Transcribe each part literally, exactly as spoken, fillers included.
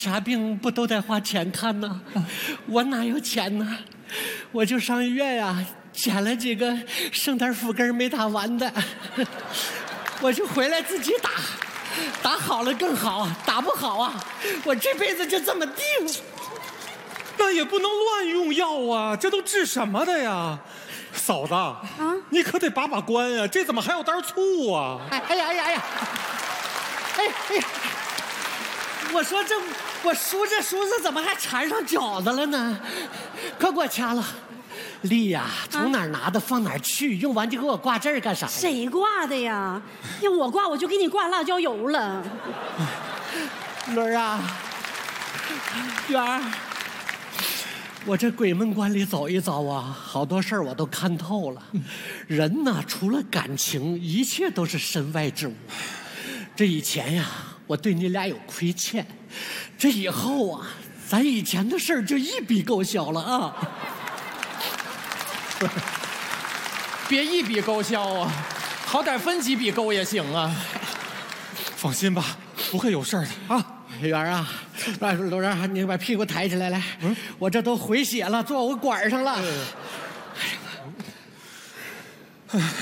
啥病不都得花钱看呢？我哪有钱呢？我就上医院呀，捡了几个剩点腹根没打完的，我就回来自己打，打好了更好，打不好啊，我这辈子就这么地了。 那也不能乱用药啊，这都治什么的呀？嫂子啊，你可得把把关呀，这怎么还有袋醋啊？ 哎哎呀哎呀哎呀！哎哎呀！我说这我梳着梳着怎么还缠上饺子了呢？快给我掐了！丽呀，从哪儿拿的放哪儿去，用完就给我挂这儿干啥？ 谁挂的呀？要我挂我就给你挂辣椒油了。 伦儿啊，媛儿，我这鬼门关里走一遭啊，好多事儿我都看透了。人呢，除了感情，一切都是身外之物。这以前呀，我对你俩有亏欠，这以后啊，咱以前的事儿就一笔勾销了啊！ 别一笔勾销啊，好歹分几笔勾也行啊。 放心吧，不会有事儿的啊。 媛儿啊，来，罗然，你把屁股抬起来，来，嗯，我这都回血了，坐我管上了。 哎呀，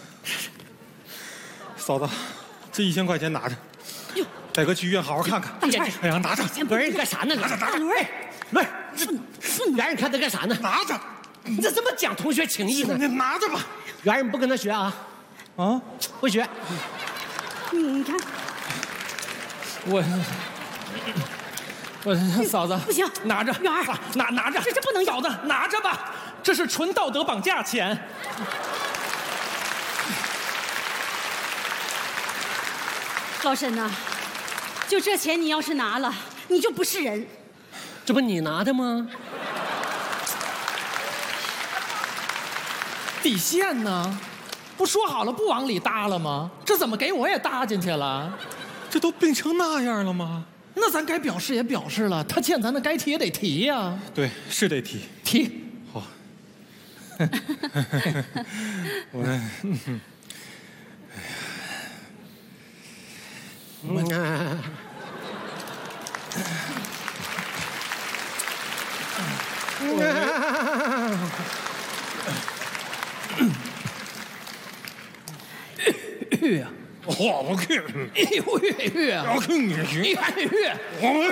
嫂子，这一千块钱拿着，哟，带哥去医院好好看看。哎呀，拿着！ 不是你干啥呢？拿着，拿着！伦儿，伦儿，这媛儿，你看他干啥呢？ 拿着！ 你这怎么讲同学情谊呢？ 你拿着吧。 媛儿，你不跟他学啊？啊，不学。 你看， 我。我嫂子不行， 拿着， 媛儿， 拿拿着， 这这不能， 嫂子拿着吧，这是纯道德绑架钱。 老沈呐，就这钱你要是拿了，你就不是人。 这不你拿的吗？ 底线呢？不说好了不往里搭了吗？这怎么给我也搭进去了？ 这都病成那样了吗？ 那咱该表示也表示了，他欠咱的该提也得提呀。 对，是得提提。 好。我，嗯，哎呀， 嗯。 去呀！ 我不去。 哎呦去去啊！ 我去你去！ 你还去？ 我们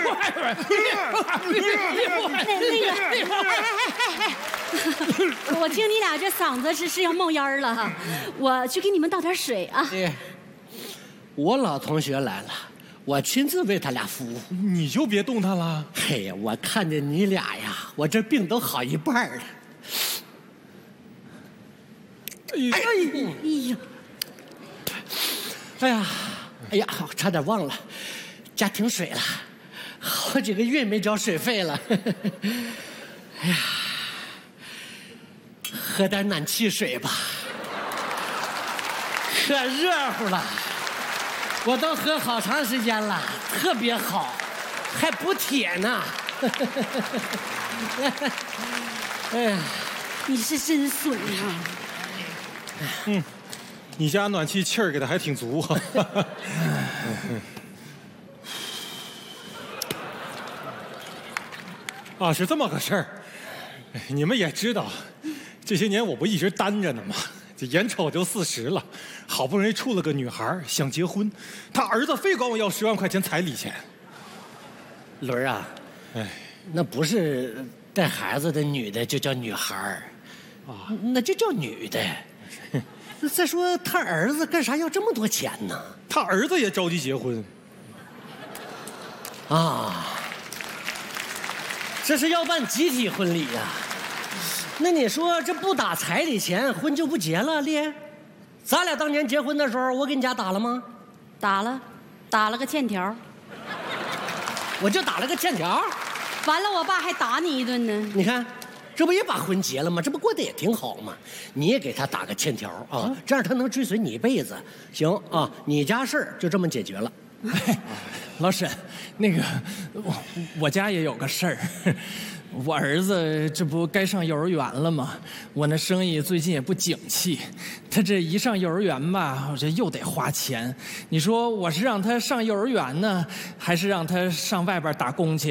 我听你俩这嗓子是是要冒烟了哈，我去给你们倒点水啊。 我老同学来了，我亲自为他俩服务。 你就别动他了。 嘿呀，我看见你俩呀，我这病都好一半了。 哎呀！ 哎呀！ 哎呀，哎呀，差点忘了，家停水了，好几个月没交水费了。哎呀，喝点暖气水吧，可热乎了，我都喝好长时间了，特别好，还补铁呢。哎呀， 你是真损啊！ 嗯。你家暖气气儿给的还挺足啊！啊，是这么个事儿。你们也知道，这些年我不一直单着呢吗？这眼瞅就四十了，好不容易处了个女孩，想结婚，他儿子非管我要十万块钱彩礼钱。 伦儿啊， 哎， 那不是带孩子的女的就叫女孩儿，啊，那就叫女的。再说他儿子干啥要这么多钱呢？ 他儿子也着急结婚。 啊，这是要办集体婚礼呀、啊？那你说这不打彩礼钱，婚就不结了？丽，咱俩当年结婚的时候，我给你家打了吗？ 打了，打了个欠条。 我就打了个欠条。 完了，我爸还打你一顿呢。 你看。这不也把婚结了吗？这不过得也挺好吗？你也给他打个欠条啊，这样他能追随你一辈子。行啊，你家事儿就这么解决了。 老沈，那个我我家也有个事儿，我儿子这不该上幼儿园了吗？我那生意最近也不景气，他这一上幼儿园吧，我这又得花钱。你说我是让他上幼儿园呢，还是让他上外边打工去？